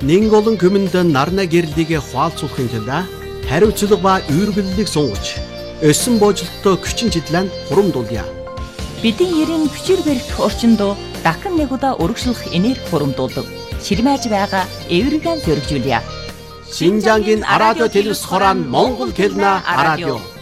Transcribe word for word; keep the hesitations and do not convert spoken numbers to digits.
Нэн олон күмэнд нарна гэрлийг хуалцуулахын тулд хариуцлага ба үүргэллийг сунгаж, өсөн боожлолттой хүчин чиглэн хурамдуулъя. Бидний ерийн хүчээр барих орчинд дахин нэг удаа өргөжлөх энерги хурамдуулдаг. Ширмэж байгаа эвэргэн зөргижүүлье. Шинжангийн радио телевиз хорон Монгол хэлний радио.